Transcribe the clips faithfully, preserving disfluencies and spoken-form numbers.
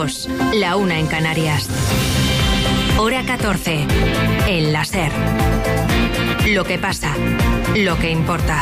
dos, la una en Canarias. Hora catorce, en la SER. Lo que pasa, lo que importa.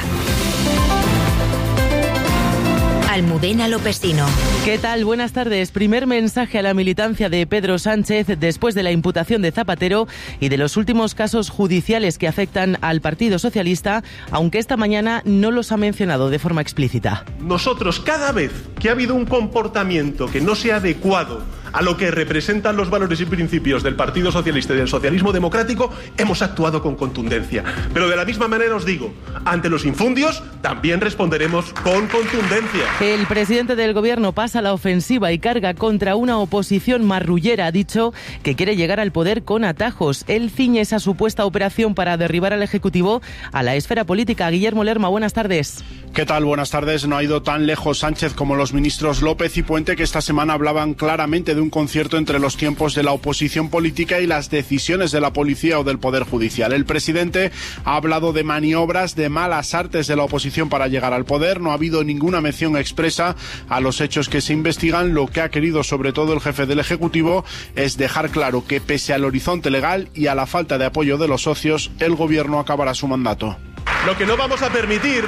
Almudena Lopesino. ¿Qué tal? Buenas tardes. Primer mensaje a la militancia de Pedro Sánchez después de la imputación de Zapatero y de los últimos casos judiciales que afectan al Partido Socialista, aunque esta mañana no los ha mencionado de forma explícita. Nosotros, cada vez que ha habido un comportamiento que no sea adecuado a lo que representan los valores y principios del Partido Socialista y del socialismo democrático, hemos actuado con contundencia. Pero de la misma manera os digo, ante los infundios también responderemos con contundencia. El presidente del Gobierno pasa a la ofensiva y carga contra una oposición marrullera. Ha dicho que quiere llegar al poder con atajos. Él ciñe esa supuesta operación para derribar al Ejecutivo a la esfera política. Guillermo Lerma, buenas tardes. ¿Qué tal? Buenas tardes. No ha ido tan lejos Sánchez como los ministros López y Puente, que esta semana hablaban claramente de un concierto entre los tiempos de la oposición política y las decisiones de la policía o del Poder Judicial. El presidente ha hablado de maniobras, de malas artes de la oposición para llegar al poder. No ha habido ninguna mención expresa a los hechos que se investigan. Lo que ha querido sobre todo el jefe del Ejecutivo es dejar claro que pese al horizonte legal y a la falta de apoyo de los socios, el Gobierno acabará su mandato. Lo que no vamos a permitir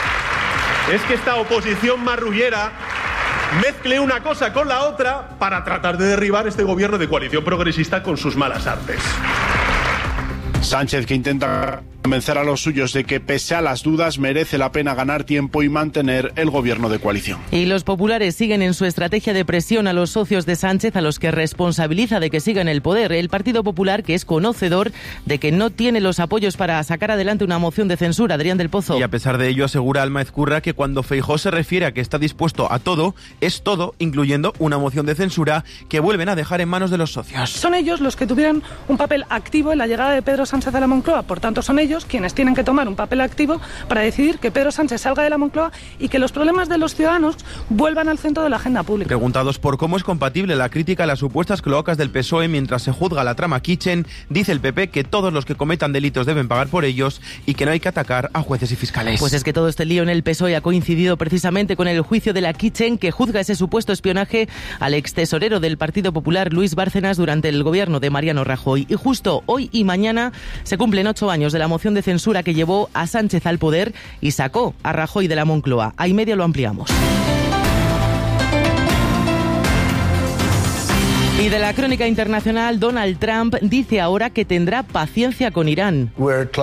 es que esta oposición marrullera mezcle una cosa con la otra para tratar de derribar este gobierno de coalición progresista con sus malas artes. Sánchez, que intenta convencer a los suyos de que pese a las dudas merece la pena ganar tiempo y mantener el gobierno de coalición. Y los populares siguen en su estrategia de presión a los socios de Sánchez, a los que responsabiliza de que sigan el poder. El Partido Popular, que es conocedor de que no tiene los apoyos para sacar adelante una moción de censura. Adrián del Pozo. Y a pesar de ello asegura Alma Ezcurra que cuando Feijóo se refiere a que está dispuesto a todo, es todo, incluyendo una moción de censura que vuelven a dejar en manos de los socios. Son ellos los que tuvieron un papel activo en la llegada de Pedro Sánchez a la Moncloa, por tanto son ellos quienes tienen que tomar un papel activo para decidir que Pedro Sánchez salga de la Moncloa y que los problemas de los ciudadanos vuelvan al centro de la agenda pública. Preguntados por cómo es compatible la crítica a las supuestas cloacas del P S O E mientras se juzga la trama Kitchen, dice el P P que todos los que cometan delitos deben pagar por ellos y que no hay que atacar a jueces y fiscales. Pues es que todo este lío en el P S O E ha coincidido precisamente con el juicio de la Kitchen, que juzga ese supuesto espionaje al extesorero del Partido Popular, Luis Bárcenas, durante el gobierno de Mariano Rajoy. Y justo hoy y mañana se cumplen ocho años de la moción de censura que llevó a Sánchez al poder y sacó a Rajoy de la Moncloa. A y media lo ampliamos. Y de la crónica internacional, Donald Trump dice ahora que tendrá paciencia con Irán.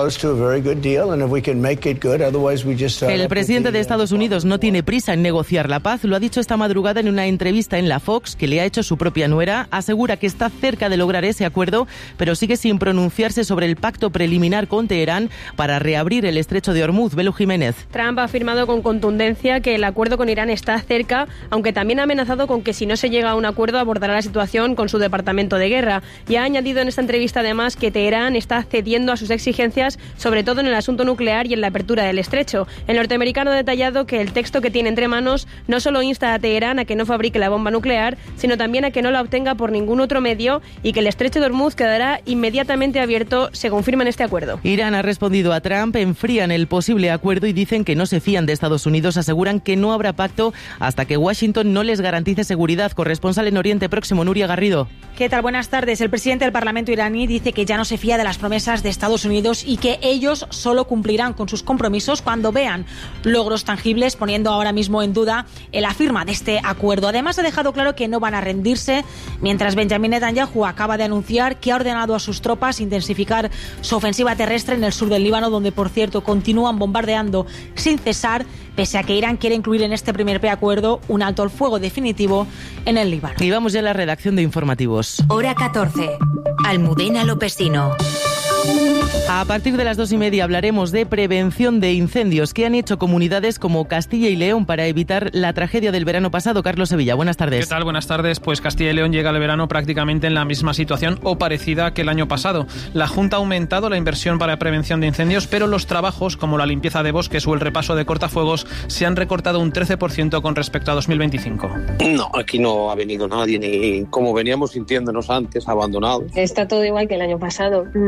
El presidente de Estados Unidos no tiene prisa en negociar la paz. Lo ha dicho esta madrugada en una entrevista en la Fox que le ha hecho su propia nuera. Asegura que está cerca de lograr ese acuerdo, pero sigue sin pronunciarse sobre el pacto preliminar con Teherán para reabrir el estrecho de Hormuz. Belu Jiménez. Trump ha afirmado con contundencia que el acuerdo con Irán está cerca, aunque también ha amenazado con que si no se llega a un acuerdo abordará la situación con su departamento de guerra, y ha añadido en esta entrevista además que Teherán está cediendo a sus exigencias, sobre todo en el asunto nuclear y en la apertura del estrecho. El norteamericano ha detallado que el texto que tiene entre manos no solo insta a Teherán a que no fabrique la bomba nuclear, sino también a que no la obtenga por ningún otro medio y que el estrecho de Hormuz quedará inmediatamente abierto según firman este acuerdo. Irán ha respondido a Trump, enfrían el posible acuerdo y dicen que no se fían de Estados Unidos. Aseguran que no habrá pacto hasta que Washington no les garantice seguridad. Corresponsal en Oriente Próximo, Nuria Garrido. ¿Qué tal? Buenas tardes. El presidente del Parlamento iraní dice que ya no se fía de las promesas de Estados Unidos y que ellos solo cumplirán con sus compromisos cuando vean logros tangibles, poniendo ahora mismo en duda la firma de este acuerdo. Además, ha dejado claro que no van a rendirse, mientras Benjamin Netanyahu acaba de anunciar que ha ordenado a sus tropas intensificar su ofensiva terrestre en el sur del Líbano, donde, por cierto, continúan bombardeando sin cesar, pese a que Irán quiere incluir en este primer preacuerdo un alto al fuego definitivo en el Líbano. Y vamos ya a la redacción de informativos. Hora catorce. Almudena Lopesino. A partir de las dos y media hablaremos de prevención de incendios que han hecho comunidades como Castilla y León para evitar la tragedia del verano pasado. Carlos Sevilla, buenas tardes. ¿Qué tal? Buenas tardes. Pues Castilla y León llega al verano prácticamente en la misma situación o parecida que el año pasado. La Junta ha aumentado la inversión para prevención de incendios, pero los trabajos como la limpieza de bosques o el repaso de cortafuegos se han recortado un trece por ciento con respecto a dos mil veinticinco. No, aquí no ha venido nadie, ni como veníamos sintiéndonos antes, abandonados. Está todo igual que el año pasado. No hemos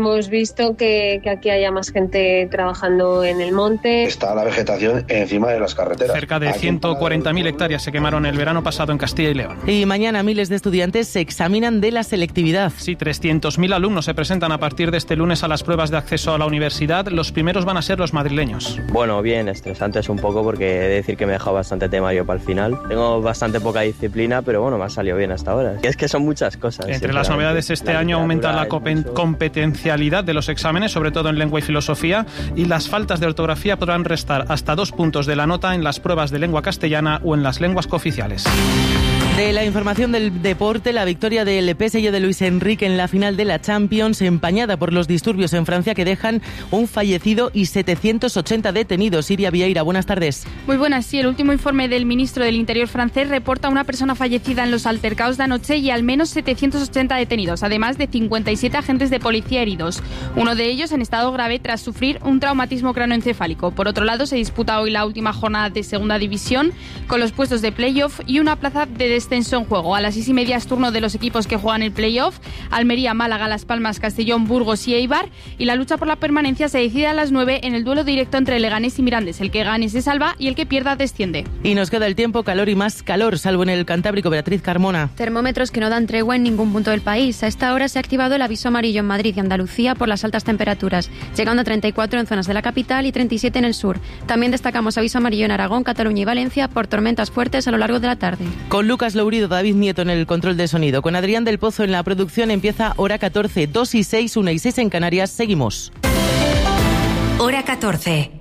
hemos visto que, que aquí haya más gente trabajando en el monte. Está la vegetación encima de las carreteras. Cerca de ciento cuarenta mil hectáreas se quemaron el verano pasado en Castilla y León. Y mañana miles de estudiantes se examinan de la selectividad. Sí, trescientos mil alumnos se presentan a partir de este lunes a las pruebas de acceso a la universidad. Los primeros van a ser los madrileños. Bueno, bien, estresante es un poco porque he de decir que me he dejado bastante temario para el final. Tengo bastante poca disciplina, pero bueno, me ha salido bien hasta ahora. Y es que son muchas cosas. Entre las novedades este año aumenta la mucho... competencialidad de los exámenes, sobre todo en lengua y filosofía, y las faltas de ortografía podrán restar hasta dos puntos de la nota en las pruebas de lengua castellana o en las lenguas cooficiales. De la información del deporte, la victoria del P S G de Luis Enrique en la final de la Champions, empañada por los disturbios en Francia que dejan un fallecido y setecientos ochenta detenidos. Iria Vieira, buenas tardes. Muy buenas, sí. El último informe del ministro del Interior francés reporta una persona fallecida en los altercados de anoche y al menos setecientos ochenta detenidos, además de cincuenta y siete agentes de policía heridos. Uno de ellos en estado grave tras sufrir un traumatismo craneoencefálico. Por otro lado, se disputa hoy la última jornada de Segunda División con los puestos de playoff y una plaza de descenso en juego. A las seis y media es turno de los equipos que juegan el playoff: Almería, Málaga, Las Palmas, Castellón, Burgos y Eibar, y la lucha por la permanencia se decide a las nueve en el duelo directo entre Leganés y Mirandés. El que gane se salva y el que pierda desciende. Y nos queda el tiempo, calor y más calor, salvo en el Cantábrico. Beatriz Carmona. Termómetros que no dan tregua en ningún punto del país. A esta hora se ha activado el aviso amarillo en Madrid y Andalucía por las altas temperaturas, llegando a treinta y cuatro en zonas de la capital y treinta y siete en el sur. También destacamos aviso amarillo en Aragón, Cataluña y Valencia por tormentas fuertes a lo largo de la tarde. Con Lucas Lourido, David Nieto en el control de sonido, con Adrián del Pozo en la producción, empieza Hora catorce, dos y seis, una y seis en Canarias. Seguimos. Hora catorce.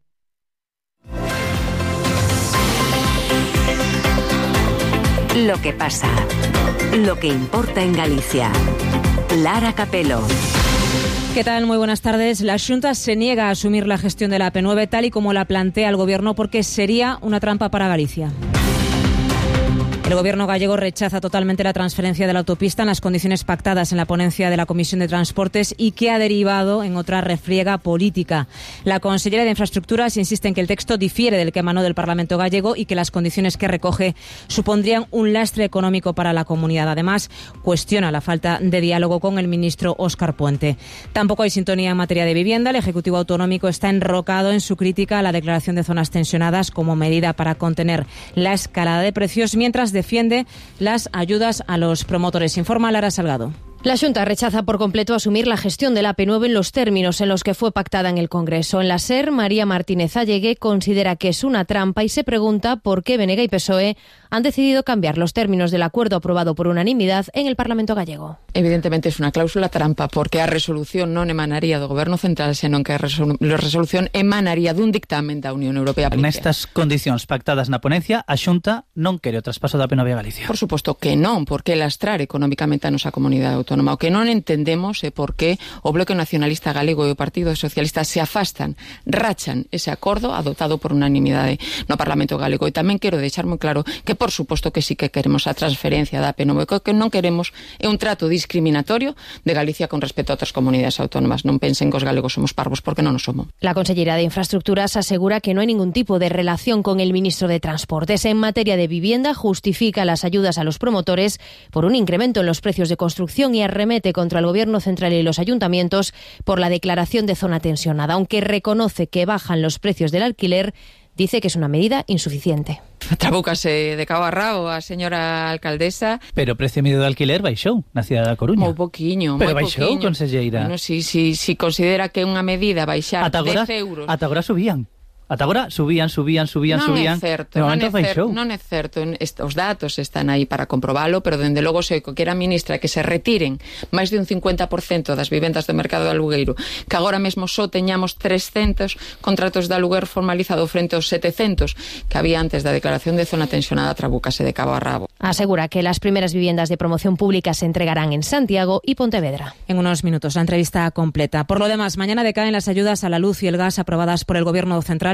Lo que pasa, lo que importa en Galicia. Lara Capelo. ¿Qué tal? Muy buenas tardes. La Xunta se niega a asumir la gestión de la A P nueve tal y como la plantea el Gobierno porque sería una trampa para Galicia. El Gobierno gallego rechaza totalmente la transferencia de la autopista en las condiciones pactadas en la ponencia de la Comisión de Transportes y que ha derivado en otra refriega política. La consellera de Infraestructuras insiste en que el texto difiere del que emanó del Parlamento gallego y que las condiciones que recoge supondrían un lastre económico para la comunidad. Además, cuestiona la falta de diálogo con el ministro Óscar Puente. Tampoco hay sintonía en materia de vivienda. El Ejecutivo Autonómico está enrocado en su crítica a la declaración de zonas tensionadas como medida para contener la escalada de precios, mientras defiende las ayudas a los promotores. Informa Lara Salgado. La Xunta rechaza por completo asumir la gestión de la A P nueve en los términos en los que fue pactada en el Congreso. En la SER, María Martínez Allegue considera que es una trampa y se pregunta por qué B N G y P S O E han decidido cambiar los términos del acuerdo aprobado por unanimidad en el Parlamento gallego. Evidentemente es una cláusula trampa porque a resolución non emanaría do Goberno Central, senón que a resolución emanaría dun dictamen da Unión Europea. Nestas condicións pactadas na ponencia, a Xunta non quere o traspaso da A P nueve a Galicia. Por suposto que non, porque lastrar económicamente a nosa comunidade autónoma. O que non entendemos é por que o Bloque Nacionalista Galego e o Partido Socialista se afastan, rachan ese acordo adoptado por unanimidade no Parlamento Galego. E tamén quero deixar moi claro que, por suposto, que sí que queremos a transferencia da A P nueve. O que non queremos é un trato discriminatorio de Galicia con respecto a outras comunidades autónomas. Non pensen que os galegos somos parvos, porque non o somos. La consellera de Infraestructuras asegura que no hay ningún tipo de relación con el ministro de Transportes. En materia de vivienda, justifica las ayudas a los promotores por un incremento en los precios de construcción y arremete contra el Gobierno central y los ayuntamientos por la declaración de zona tensionada. Aunque reconoce que bajan los precios del alquiler, dice que es una medida insuficiente. Trabúcase de cabo a rabo a señora alcaldesa. Pero o precio medio do alquiler baixou na cidade da Coruña. Moi poquiño, Pero moi baixou, poquiño. conselleira. Bueno, si, si, si considera que é unha medida baixar ata agora, dez euros. Ata agora subían. Ata agora subían, subían, subían, non subían. É certo, de non, momento é certo, baixou. non é certo. Os datos están aí para comprobalo, pero dende logo sei que era ministra que se retiren máis de un cincuenta por cento das vivendas do mercado de alugueiro, que agora mesmo só teñamos trescentos contratos de aluguer formalizado frente aos setecentos que había antes da declaración de zona tensionada. Trabúcase de cabo a rabo. Asegura que las primeras viviendas de promoción pública se entregarán en Santiago y Pontevedra. En unos minutos la entrevista completa. Por lo demás, mañana decaen las ayudas a la luz y el gas aprobadas por el Gobierno Central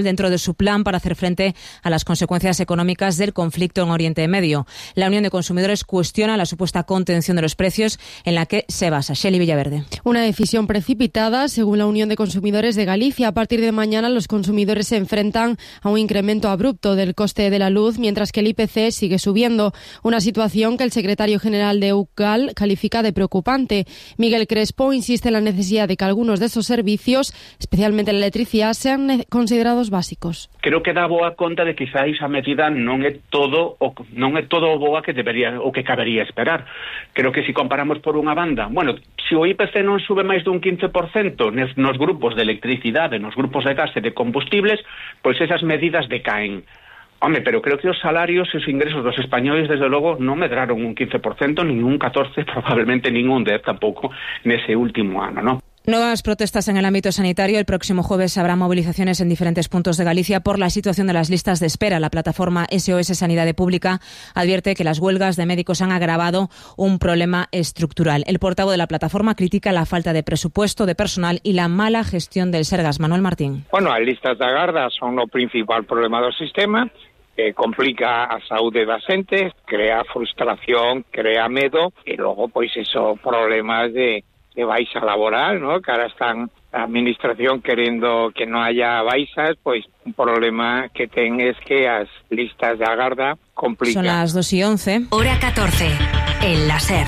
dentro de su plan para hacer frente a las consecuencias económicas del conflicto en Oriente Medio. La Unión de Consumidores cuestiona la supuesta contención de los precios en la que se basa. Shelley Villaverde. Una decisión precipitada, según la Unión de Consumidores de Galicia. A partir de mañana los consumidores se enfrentan a un incremento abrupto del coste de la luz, mientras que el I P C sigue subiendo. Una situación que el secretario general de U C A L califica de preocupante. Miguel Crespo insiste en la necesidad de que algunos de esos servicios, especialmente la electricidad, sean considerados básicos. Creo que dá boa conta de que quizá esa medida non é todo o non é todo o boa que debería o que cabería esperar. Creo que se si comparamos por unha banda, bueno, se o I P C non sube máis dun quince por cento nos grupos de electricidade, nos grupos de gas e de combustibles, pois esas medidas decaen. Home, pero creo que os salarios e os ingresos dos españoles, desde logo, non medraron un quince por cento, nin un catorce por ciento, probablemente nin un dez tampouco nese último ano, non? Nuevas protestas en el ámbito sanitario. El próximo jueves habrá movilizaciones en diferentes puntos de Galicia por la situación de las listas de espera. La plataforma S O S Sanidade Pública advierte que las huelgas de médicos han agravado un problema estructural. El portavoz de la plataforma critica la falta de presupuesto, de personal y la mala gestión del Sergas. Manuel Martín. Bueno, as listas de agarda son o principal problema do sistema, que complica a saúde da xente, crea frustración, crea medo e logo, pois, eso, problemas de de baixa laboral, ¿no? Que ahora están a administración querendo que non haya baixas, pois un problema que ten es que as listas de agarda complican. Son las dos y once. Hora catorce, en la SER.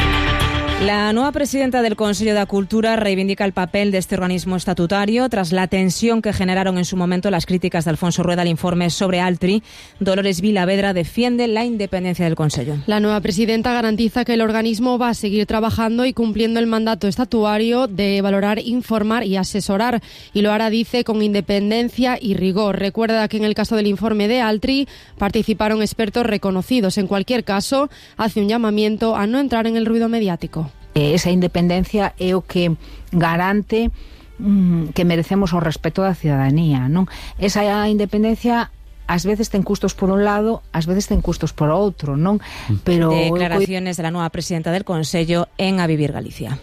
La nueva presidenta del Consejo de Cultura reivindica el papel de este organismo estatutario tras la tensión que generaron en su momento las críticas de Alfonso Rueda al informe sobre Altri. Dolores Vilavedra defiende la independencia del Consejo. La nueva presidenta garantiza que el organismo va a seguir trabajando y cumpliendo el mandato estatuario de valorar, informar y asesorar, y lo hará, dice, con independencia y rigor. Recuerda que en el caso del informe de Altri participaron expertos reconocidos. En cualquier caso, hace un llamamiento a no entrar en el ruido mediático. Esa independencia é o que garante mm, que merecemos o respeto da cidadanía, non? Esa independencia ás veces ten custos por un lado, ás veces ten custos por outro, non? Pero declaraciones de la nueva presidenta del Consello en A Vivir Galicia.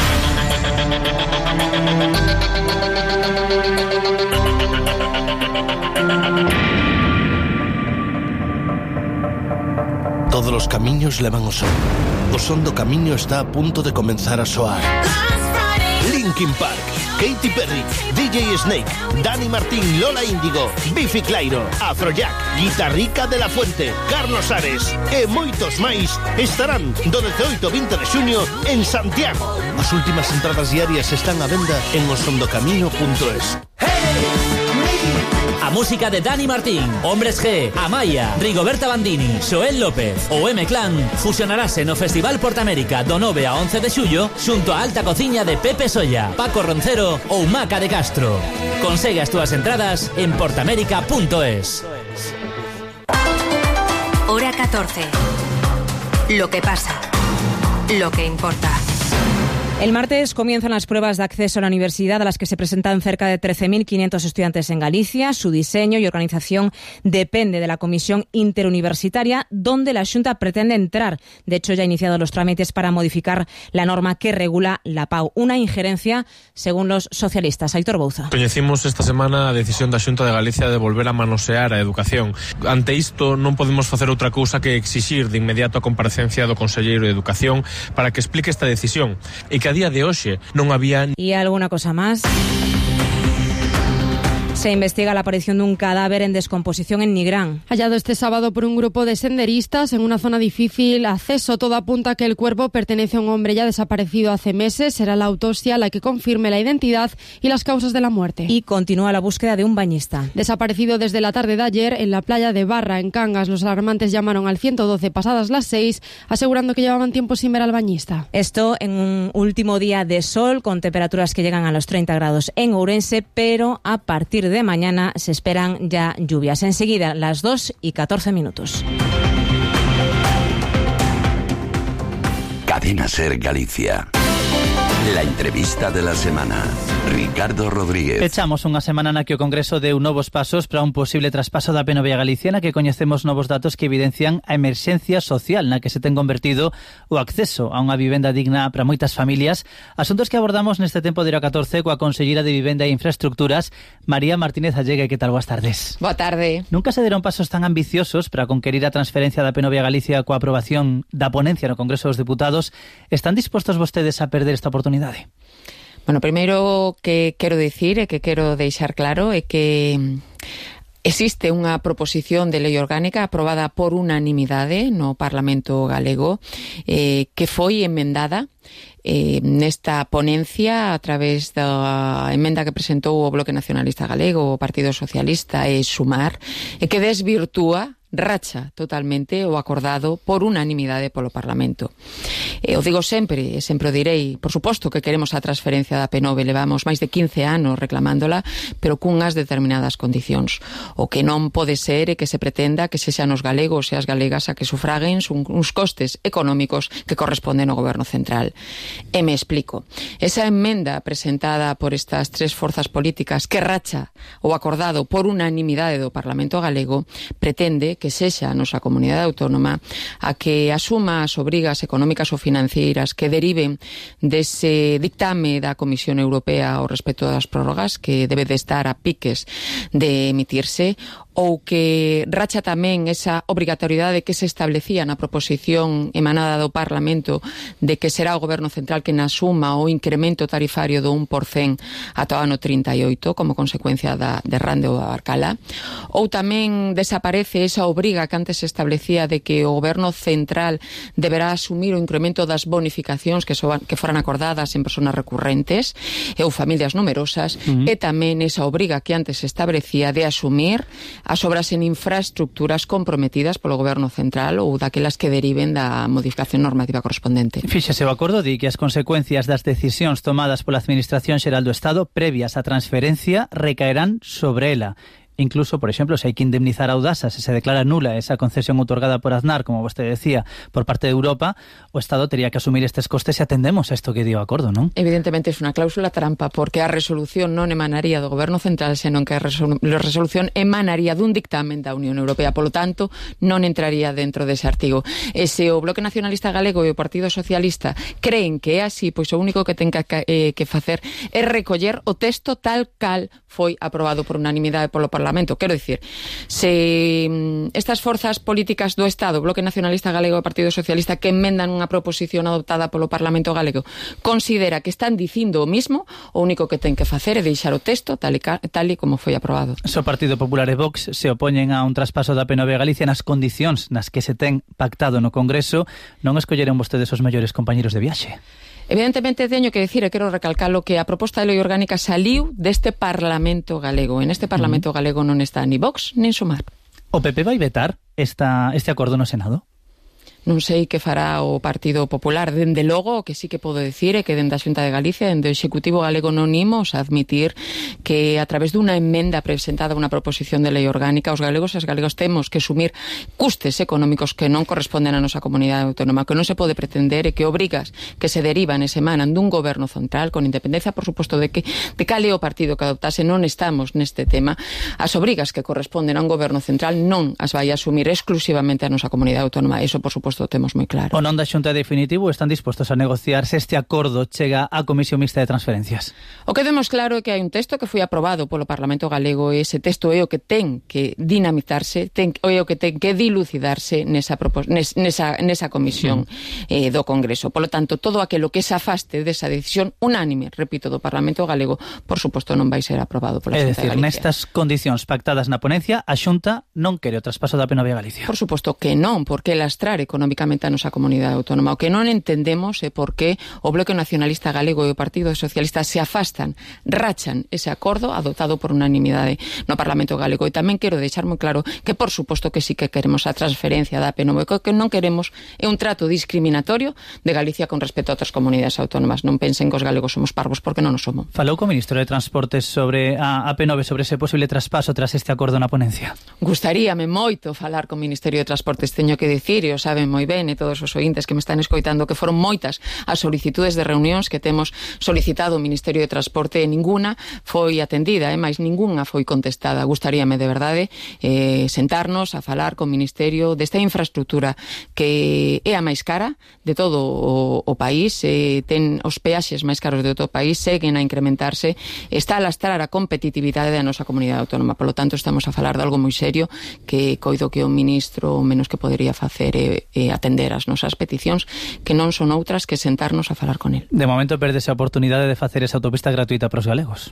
Todos los camiños levan ao son. O son do camiño está a punto de comenzar a soar. Linkin Park, Katy Perry, D J Snake, Dani Martín, Lola Índigo, Biffy Clyro, Afrojack, Guitarrica de la Fuente, Carlos Ares e moitos máis estarán do dezooito ao vinte de xuño en Santiago. As últimas entradas diarias están á venda en osondocamiño punto es. A música de Dani Martín, Hombres G, Amaya, Rigoberta Bandini, Xoel López ou M-Clan fusionarase no Festival Portamérica do nove a once de xullo xunto a Alta Cociña de Pepe Solla, Paco Roncero ou Maca de Castro. Consegue as túas entradas en portamérica punto es. Hora catorce. Lo que pasa. Lo que importa. El martes comienzan las pruebas de acceso a la universidad, a las que se presentan cerca de trece mil quinientos estudiantes en Galicia. Su diseño y organización depende de la Comisión Interuniversitaria, donde la Xunta pretende entrar. De hecho, ya ha iniciado los trámites para modificar la norma que regula la P A U. Una injerencia, según los socialistas. Aitor Bouza. Coñecimos esta semana a decisión da Xunta de Galicia de volver a manosear a educación. Ante isto, non podemos facer outra cousa que exixir de inmediato a comparecencia do Conselleiro de Educación para que explique esta decisión e que a día de hoxe non había... Y alguna cosa más. Se investiga la aparición de un cadáver en descomposición en Nigrán. Hallado este sábado por un grupo de senderistas en una zona difícil acceso, todo apunta a que el cuerpo pertenece a un hombre ya desaparecido hace meses. Será la autopsia la que confirme la identidad y las causas de la muerte. Y continúa la búsqueda de un bañista. Desaparecido desde la tarde de ayer en la playa de Barra, en Cangas. Los alarmantes llamaron al ciento doce pasadas las seis, asegurando que llevaban tiempo sin ver al bañista. Esto en un último día de sol, con temperaturas que llegan a los treinta grados en Ourense, pero a partir de mañana se esperan ya lluvias. Enseguida, las dos y catorce minutos. Cadena SER Galicia. La entrevista de la semana. Ricardo Rodríguez. Pechamos unha semana na que o Congreso deu novos pasos para un posible traspaso da Penovia Galicia, na que coñecemos novos datos que evidencian a emerxencia social na que se ten convertido o acceso a unha vivenda digna para moitas familias. Asuntos que abordamos neste tempo de hora catorce coa conselleira de Vivenda e Infraestructuras, María Martínez Allegue. Que tal? Boas tardes. Boa tarde. Nunca se deron pasos tan ambiciosos para conquerir a transferencia da Penovia Galicia coa aprobación da ponencia no Congreso dos Deputados. Están dispostos vostedes a perder esta oportunidade? Bueno, primeiro que quero dicir e que quero deixar claro é que existe unha proposición de lei orgánica aprobada por unanimidade no Parlamento galego eh, que foi emendada eh, nesta ponencia a través da emenda que presentou o Bloque Nacionalista Galego, o Partido Socialista e Sumar, e que desvirtúa, racha totalmente o acordado por unanimidade polo Parlamento. E o digo sempre, e sempre o direi, por suposto que queremos a transferencia da Penove, levamos máis de quince anos reclamándola, pero cunhas determinadas condicións. O que non pode ser é que se pretenda que sexan os galegos e as galegas a que sufraguen uns costes económicos que corresponden ao Goberno Central. E me explico. Esa emenda presentada por estas tres forzas políticas que racha o acordado por unanimidade do Parlamento galego pretende que sexa a nosa comunidade autónoma a que asuma as obrigas económicas ou financeiras que deriven dese dictame da Comisión Europea ao respecto das prórrogas, que debe de estar a piques de emitirse, ou que racha tamén esa obrigatoriedade que se establecía na proposición emanada do Parlamento de que será o Goberno Central quen asuma o incremento tarifario do un por cento ata o ano trinta e oito como consecuencia da derrame do Barcala, ou tamén desaparece esa obriga que antes se establecía de que o Goberno Central deberá asumir o incremento das bonificacións que, soan, que foran acordadas en persoas recurrentes ou familias numerosas, uh-huh. e tamén esa obriga que antes se establecía de asumir as obras en infraestructuras comprometidas polo Goberno Central ou daquelas que deriven da modificación normativa correspondente. Fíxese, o acordo di que as consecuencias das decisións tomadas pola Administración Xeral do Estado previas á transferencia recaerán sobre ela. Incluso, por exemplo, se hai que indemnizar a Audasa, se se declara nula esa concesión outorgada por Aznar, como vostede decía, por parte de Europa, o Estado tería que asumir estes costes se atendemos a isto que dio o acordo, non? Evidentemente é unha cláusula trampa, porque a resolución non emanaría do Goberno Central, senón que a resolución emanaría dun dictamen da Unión Europea, polo tanto, non entraría dentro dese artigo. E se o Bloque Nacionalista Galego e o Partido Socialista creen que é así, pois o único que ten que, eh, que facer é recoller o texto tal cal foi aprobado por unanimidade polo Parlamento. Quero dicir, se estas forzas políticas do Estado, Bloque Nacionalista Galego e Partido Socialista, que enmendan unha proposición adoptada polo Parlamento Galego, considera que están dicindo o mismo, o único que ten que facer é deixar o texto tal e, tal e como foi aprobado. So Partido Popular e Vox se opoñen a un traspaso da Penovia Galicia nas condicións nas que se ten pactado no Congreso. Non escolleron vostedes os mellores compañeros de viaxe? Evidentemente teño que dicir, e quero recalcalo, que a proposta de lei orgánica saliu deste Parlamento galego. En este Parlamento uh-huh. galego non está ni Vox nin Sumar. O P P vai vetar esta, este acordo no Senado? Non sei que fará o Partido Popular. Dende logo, o que sí que podo dicir é que dende a Xunta de Galicia, dende o Executivo galego, non imos a admitir que a través dunha emenda presentada unha proposición de lei orgánica os galegos e as galegos temos que asumir custes económicos que non corresponden á nosa comunidade autónoma, que non se pode pretender e que obrigas que se derivan e se emanan dun goberno central, con independencia, por suposto, de que de cal é o partido que adoptase, non estamos neste tema. As obrigas que corresponden a un goberno central non as vai asumir exclusivamente a nosa comunidade autónoma. Eso, por suposto, temos moi claro. O non da Xunta definitivo, están dispostos a negociar se este acordo chega á Comisión Mixta de Transferencias? O que vemos claro é que hai un texto que foi aprobado polo Parlamento galego e ese texto é o que ten que dinamitarse, ten, é o que ten que dilucidarse nesa, nesa, nesa comisión mm. eh, do Congreso. Polo tanto, todo aquilo que se afaste desa decisión unánime, repito, do Parlamento galego, por suposto non vai ser aprobado pola Xunta de Galicia. É dicir, nestas condicións pactadas na ponencia, a Xunta non quere o traspaso da Penovia Galicia? Por suposto que non, porque lastrar económicamente a nosa comunidade autónoma. O que non entendemos é por que o Bloque Nacionalista Galego e o Partido Socialista se afastan, rachan ese acordo adoptado por unanimidade no Parlamento Galego. E tamén quero deixar moi claro que, por suposto, que sí que queremos a transferencia da Penove. O que non queremos é un trato discriminatorio de Galicia con respecto a outras comunidades autónomas. Non pensen que os galegos somos parvos, porque non o somos. Falou co Ministro de Transportes sobre a, a Penove, sobre ese posible traspaso tras este acordo na ponencia? Gustaríame moito falar co Ministerio de Transportes, teño que dicir, e o saben moi ben, e todos os ointes que me están escoitando, que foron moitas as solicitudes de reunións que temos solicitado o Ministerio de Transporte, e ninguna foi atendida, e máis ningunha foi contestada. Gustaríame de verdade eh, sentarnos a falar co Ministerio desta infraestructura que é a máis cara de todo o, o país, eh, ten os peaxes máis caros de todo o país, seguen a incrementarse, está a lastrar a competitividade da nosa comunidade autónoma. Por lo tanto, estamos a falar de algo moi serio que coido que o ministro o menos que podería facer é, é atender as nosas peticións, que non son outras que sentarnos a falar con el. De momento perdese a oportunidade de facer esa autopista gratuita para os galegos.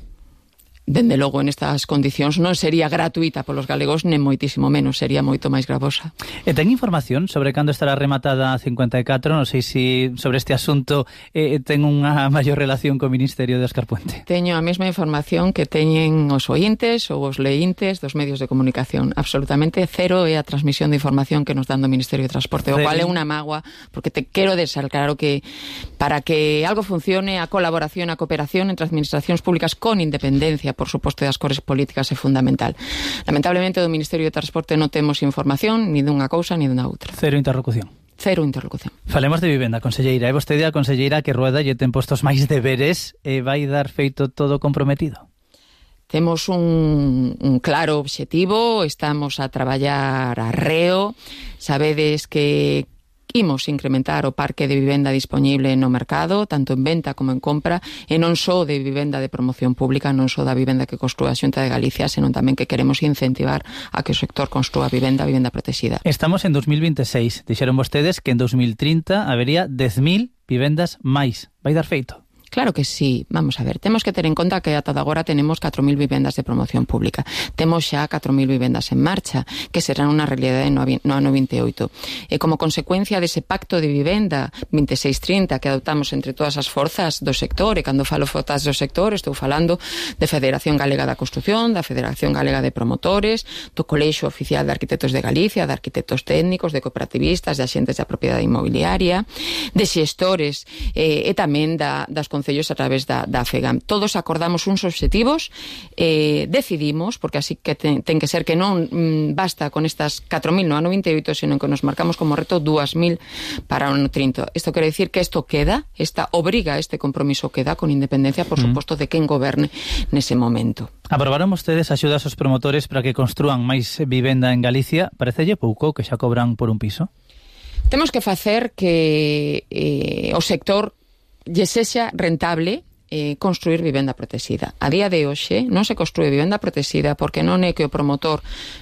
Dende logo, nestas condicións non sería gratuita polos galegos, nem moitísimo menos, sería moito máis gravosa. E ten información sobre cando estará rematada a cincuenta e catro? Non sei se sobre este asunto eh, ten unha maior relación co Ministerio de Óscar Puente. Teño a mesma información que teñen os ointes ou os leíntes dos medios de comunicación. Absolutamente cero é a transmisión de información que nos dan do Ministerio de Transporte, o cual é unha mágoa, porque te quero deixar claro que para que algo funcione, a colaboración, a cooperación entre administracións públicas con independencia, por suposto, das cores políticas é fundamental. Lamentablemente, do Ministerio de Transporte non temos información ni dunha cousa ni dunha outra. Cero interlocución. Cero interlocución. Falemos de vivenda, conselleira. É vostede a conselleira que rueda e ten postos máis deberes e vai dar feito todo comprometido? Temos un, un claro obxectivo, estamos a traballar a reo, sabedes que imos incrementar o parque de vivenda disponible no mercado, tanto en venta como en compra, e non só de vivenda de promoción pública, non só da vivenda que construa a Xunta de Galicia, senón tamén que queremos incentivar a que o sector construa vivenda, vivenda protegida. Estamos en dos mil veintiséis. Dixeron vostedes que en dos mil trinta habería dez mil vivendas máis. Vai dar feito? Claro que sí, vamos a ver, temos que ter en conta que ata agora tenemos catro mil vivendas de promoción pública, temos xa catro mil vivendas en marcha, que serán unha realidade no ano vinte e oito, e como consecuencia dese pacto de vivenda veintiséis trinta que adoptamos entre todas as forzas do sector, e cando falo forzas do sector estou falando de Federación Galega da Construción, da Federación Galega de Promotores, do Colexio Oficial de Arquitectos de Galicia, de arquitectos técnicos, de cooperativistas, de axentes da propiedade inmobiliaria, de xestores eh, e tamén da, das concellos a través da, da FEGAM. Todos acordamos uns obxectivos, eh, decidimos, porque así que ten, ten que ser que non mm, basta con estas catro mil no ano vinte e oito, senón que nos marcamos como reto dúas mil para o ano trinta. Isto quere dicir que isto queda, esta obriga, este compromiso queda, con independencia, por mm. suposto, de quen goberne nese momento. Aprobaron vostedes axudas aos promotores para que construan máis vivenda en Galicia. Parecelle pouco que xa cobran por un piso? Temos que facer que eh, o sector lle sexa rentable eh, construir vivenda protexida. A día de hoxe non se construe vivenda protexida porque non é que o promotor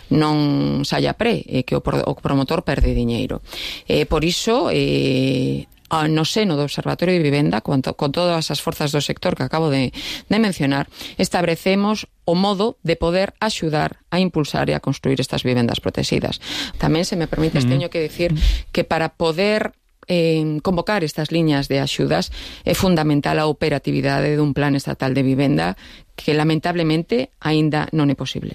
non saia pre, é que o, o promotor perde diñeiro. Eh, por iso, eh, no seno do Observatorio de Vivenda, con, to, con todas as forzas do sector que acabo de, de mencionar, establecemos o modo de poder axudar a impulsar e a construir estas vivendas protegidas. Tamén, se me permites, mm. teño que decir que para poder en convocar estas liñas de axudas é fundamental a operatividade dun plan estatal de vivenda que lamentablemente aínda non é posible.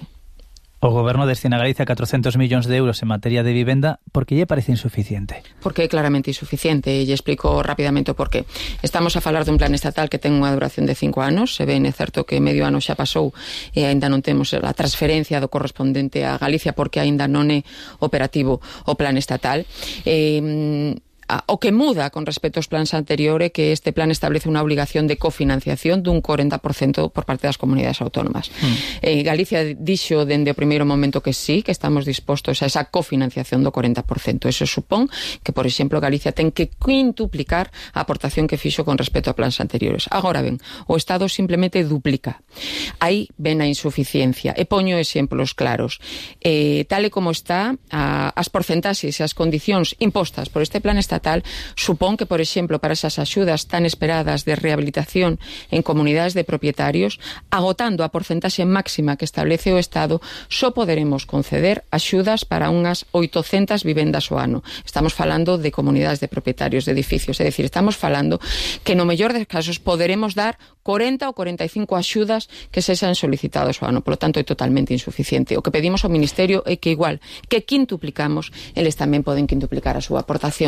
O Goberno destina a Galicia catrocentos millóns de euros en materia de vivenda. Por que lle parece insuficiente? Porque é claramente insuficiente, e lle explico rapidamente o porqué. Estamos a falar dun plan estatal que ten unha duración de cinco anos, se ben é certo que medio ano xa pasou e aínda non temos a transferencia do correspondente a Galicia porque aínda non é operativo o plan estatal. Eh, O que muda con respecto aos plans anteriores é que este plan establece unha obligación de cofinanciación dun corenta por cento por parte das comunidades autónomas. Mm. Eh, Galicia dixo dende o primeiro momento que sí, que estamos dispostos a esa cofinanciación do corenta por cento. Eso supón que, por exemplo, Galicia ten que quintuplicar a aportación que fixo con respecto a plans anteriores. Agora ben, o Estado simplemente duplica. Aí ven a insuficiencia. E poño exemplos claros. Eh, tal e como está, a, as porcentaxes e as condicións impostas por este plan estatal supón que, por exemplo, para esas axudas tan esperadas de rehabilitación en comunidades de propietarios, agotando a porcentaxe máxima que establece o Estado, só poderemos conceder axudas para unhas oitocentas vivendas ao ano. Estamos falando de comunidades de propietarios de edificios, é dicir, estamos falando que no mellor dos casos poderemos dar corenta ou corenta e cinco axudas que se xan solicitados ao ano. Por lo tanto, é totalmente insuficiente. O que pedimos ao Ministerio é que igual que quintuplicamos, eles tamén poden quintuplicar a súa aportación.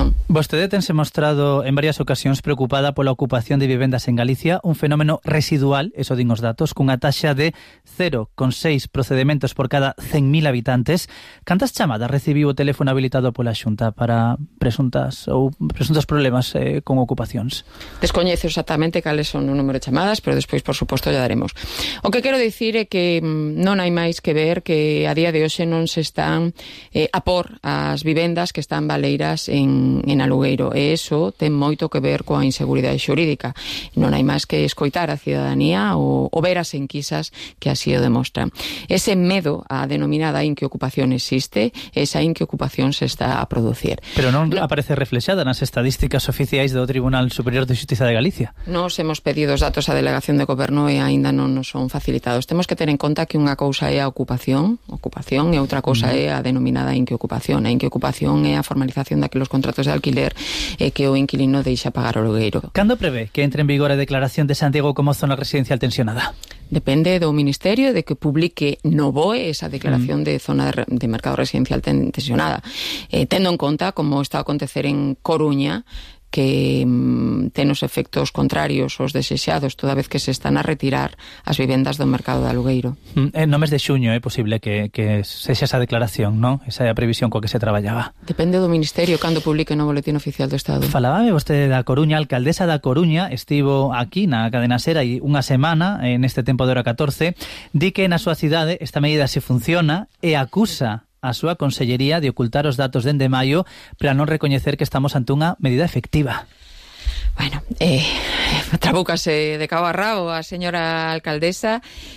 Vostede tense mostrado en varias ocasións preocupada pola ocupación de vivendas en Galicia, un fenómeno residual, eso din os datos, cunha taxa de cero coma seis procedementos por cada cen mil habitantes. Cantas chamadas recibiu o teléfono habilitado pola Xunta para presuntas ou presuntos problemas eh, con ocupacións? Descoñezo exactamente cales son o número de chamadas, pero despois, por suposto, lle daremos. O que quero dicir é que non hai máis que ver que a día de hoxe non se están eh, a por as vivendas que están baleiras en en alugueiro, e iso ten moito que ver coa inseguridade xurídica. Non hai máis que escoitar a cidadanía ou, ou ver as enquisas que así o demostran. Ese medo á denominada inqueocupación existe, esa inqueocupación se está a producir. Pero non Lo... aparece reflexada nas estadísticas oficiais do Tribunal Superior de Xustiza de Galicia. Nos hemos pedido os datos á Delegación de Goberno e aínda non nos son facilitados. Temos que ter en conta que unha cousa é a ocupación, ocupación, e outra cousa uh-huh. é a denominada inqueocupación. A inqueocupación é a formalización daqueles contratos de alquiler e que o inquilino deixa pagar o alugueiro. Cando prevé que entre en vigor a declaración de Santiago como zona residencial tensionada? Depende do Ministerio de que publique no B O E esa declaración mm. de zona de, de mercado residencial tensionada. Eh, tendo en conta como está a acontecer en Coruña, que mm, ten os efectos contrarios aos desexados toda vez que se están a retirar as vivendas do mercado de alugueiro. En no mes de xuño é posible que, que sexa esa declaración, non? Esa é a previsión coa que se traballaba. Depende do Ministerio cando publique no Boletín Oficial do Estado. Falábame vostede da Coruña, a alcaldesa da Coruña estivo aquí na Cadena Ser hai unha semana, neste tempo de hora catorce, di que na súa cidade esta medida se funciona e acusa a súa consellería de ocultar os datos dende maio para non recoñecer que estamos ante unha medida efectiva. Bueno, eh, trabúcase de cabo a rabo a señora alcaldesa.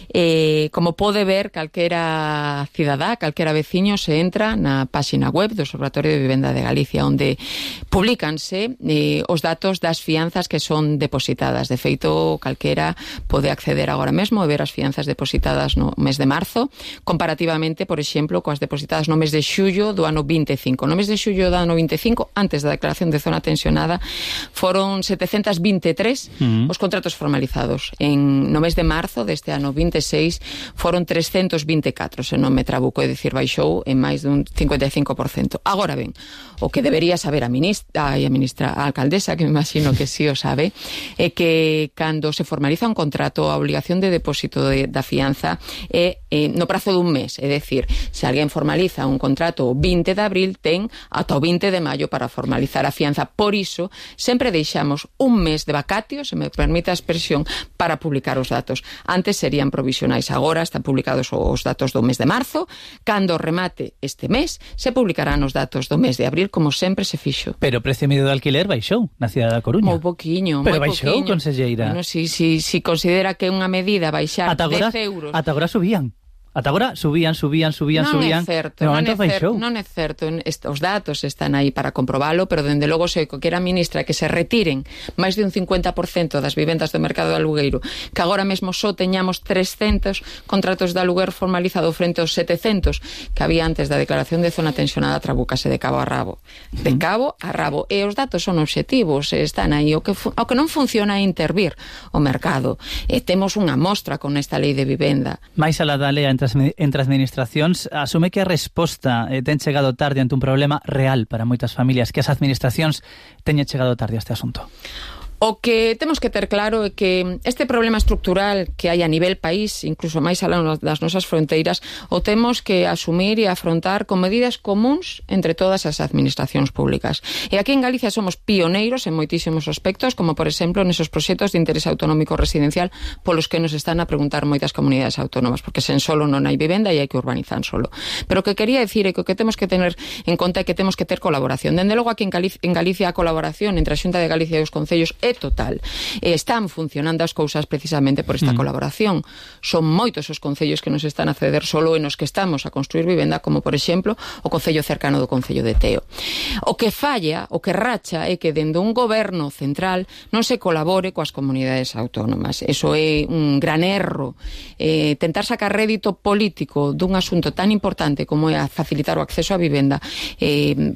Eh, como pode ver, calquera cidadá, calquera veciño se entra na páxina web do Observatorio de Vivenda de Galicia, onde publícanse eh, os datos das fianzas que son depositadas. De feito, calquera pode acceder agora mesmo e ver as fianzas depositadas no mes de marzo, comparativamente, por exemplo, coas depositadas no mes de xullo do ano vinte e cinco. No mes de xullo do ano vinte e cinco, antes da declaración de zona tensionada, foron setecentos vinte e tres uh-huh. os contratos formalizados. En, no mes de marzo deste ano vinte e seis foron trescentos vinte e catro, se non me trabuco, é dicir, baixou en máis dun cincuenta e cinco por cento. Agora ben, o que debería saber a ministra, a ministra, a alcaldesa, que me imagino que sí o sabe, é que cando se formaliza un contrato, a obligación de depósito de, da fianza é eh, no prazo dun mes, é dicir, se alguén formaliza un contrato o vinte de abril, ten ata o vinte de maio para formalizar a fianza. Por iso, sempre deixamos un mes de vacatio, se me permite a expresión, para publicar os datos. Antes serían provisionais, agora están publicados os datos do mes de marzo. Cando remate este mes, se publicarán os datos do mes de abril, como sempre se fixo. Pero o precio medio do alquiler baixou na cidade da Coruña. Moi poquiño, Pero moi baixou, poquiño. conselleira. Bueno, si, si, si considera que é unha medida baixar ata agora, dez euros... Ata agora subían. Ata agora subían, subían, subían, non subían. É certo, non, é certo, baixou. non é certo. Os datos están aí para comprobalo, pero dende logo se quera ministra que se retiren máis de un cincuenta por cento das vivendas do mercado de alugueiro, que agora mesmo só teñamos trescentos contratos de aluguer formalizado frente aos setecentos que había antes da declaración de zona tensionada, trabúcase de cabo a rabo. De cabo a rabo. E os datos son obxectivos, están aí. O que, o que non funciona é intervir o mercado. E temos unha mostra con esta lei de vivenda. Mais alá da lei entre entre administracións, asume que a resposta eh, ten chegado tarde ante un problema real para moitas familias, que as administracións teñen chegado tarde a este asunto. O que temos que ter claro é que este problema estructural que hai a nivel país, incluso máis alá das nosas fronteiras, o temos que asumir e afrontar con medidas comuns entre todas as administracións públicas. E aquí en Galicia somos pioneiros en moitísimos aspectos, como por exemplo nesos proxectos de interés autonómico residencial polos que nos están a preguntar moitas comunidades autónomas, porque sen solo non hai vivenda e hai que urbanizar solo. Pero o que quería decir é que o que temos que tener en conta é que temos que ter colaboración. Dende logo aquí en Galicia, en Galicia a colaboración entre a Xunta de Galicia e os concellos é total. E están funcionando as cousas precisamente por esta mm. colaboración. Son moitos os concellos que nos están a ceder solo e nos que estamos a construir vivenda, como por exemplo o concello cercano do concello de Teo. O que falla, o que racha, é que dende un goberno central non se colabore coas comunidades autónomas. Eso é un gran erro. Eh, tentar sacar rédito político dun asunto tan importante como é a facilitar o acceso á vivenda eh,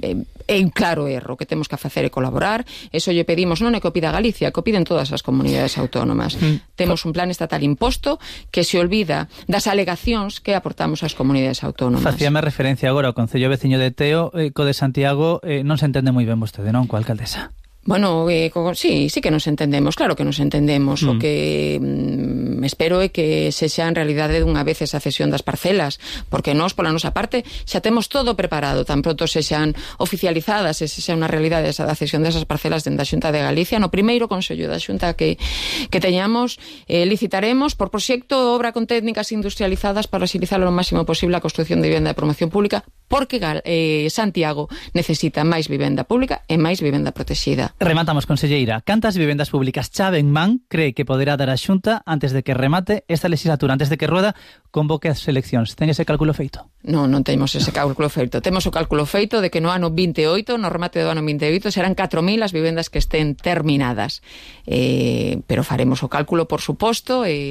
é un claro erro que temos que facer e colaborar. Eso lle pedimos non é que o pida Galicia, que o piden todas as comunidades autónomas. Mm. Temos un plan estatal imposto que se olvida das alegacións que aportamos ás comunidades autónomas. Facíame referencia agora ao Concello veciño de Teo, eh, co de Santiago, eh, non se entende moi ben vostede, non, coa alcaldesa? Bueno, eh, sí, sí que nos entendemos, claro que nos entendemos. Mm. O que mm, espero é que se xa en realidade dunha vez esa cesión das parcelas, porque nós, pola nosa parte, xa temos todo preparado, tan pronto se xan oficializadas, se xa unha realidade esa da cesión desas parcelas dentro da Xunta de Galicia. No primeiro Consello da Xunta que, que teñamos, eh, licitaremos por proxecto obra con técnicas industrializadas para agilizar o máximo posible a construción de vivenda de promoción pública, porque eh, Santiago necesita máis vivenda pública e máis vivenda protexida. Rematamos, conselleira. Cantas vivendas públicas chave en man cree que poderá dar a Xunta antes de que remate esta legislatura, antes de que Rueda convoque as eleccións? Ten ese cálculo feito? Non, non temos ese cálculo feito. Temos o cálculo feito de que no ano vinte e oito, no remate do ano vinte e oito, serán catro mil as vivendas que estén terminadas. Eh, pero faremos o cálculo, por suposto, e